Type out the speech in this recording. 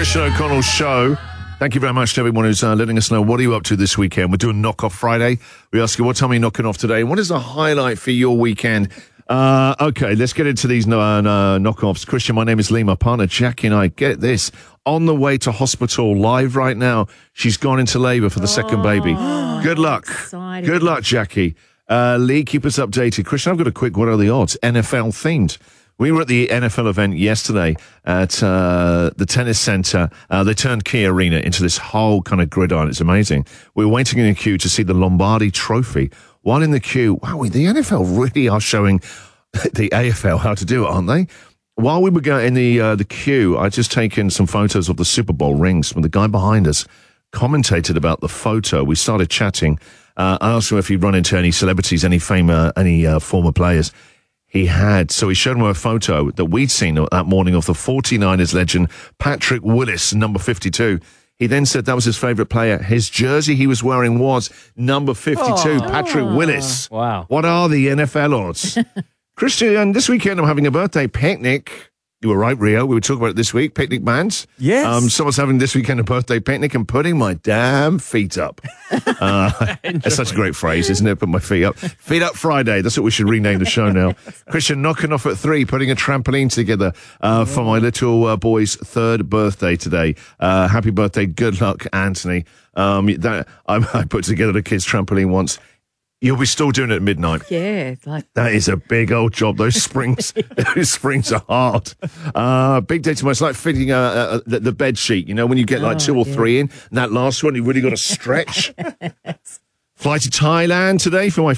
Christian O'Connell Show. Thank you very much to everyone who's letting us know what are you up to this weekend. We're doing Knock-Off Friday. We ask you, what time are you knocking off today? What is the highlight for your weekend? Okay, let's get into these knock-offs. Christian, my name is Lee. My partner, Jackie, and I, get this, on the way to hospital live right now. She's gone into labour for the second baby. Good luck. Exciting. Good luck, Jackie. Lee, keep us updated. Christian, I've got a quick, what are the odds? NFL themed. We were at the NFL event yesterday at the tennis centre. They turned Key Arena into this whole kind of gridiron. It's amazing. We were waiting in a queue to see the Lombardi Trophy. While in the queue, wow, the NFL really are showing the AFL how to do it, aren't they? While we were going in the queue, I'd just taken some photos of the Super Bowl rings when the guy behind us commentated about the photo. We started chatting. I asked him if he'd run into any celebrities, any former players. He had. So he showed him a photo that we'd seen that morning of the 49ers legend, Patrick Willis, number 52. He then said that was his favourite player. His jersey he was wearing was number 52, Patrick Willis. Wow. What are the NFL odds? Christian, this weekend I'm having a birthday picnic. You were right, Rio. We were talking about it this week, picnic bands. Yes. Someone's having this weekend a birthday picnic and putting my damn feet up. That's such a great phrase, isn't it? Put my feet up. Feet Up Friday. That's what we should rename the show now. Christian knocking off at 3, putting a trampoline together for my little boy's 3rd birthday today. Happy birthday. Good luck, Anthony. I put together the kids' trampoline once. You'll be still doing it at midnight. Yeah, That is a big old job. Those springs, those springs are hard. Big day tomorrow. It's like fitting the bed sheet. You know, when you get like 2 or 3 in, and that last one, you really got to stretch. Fly to Thailand today for my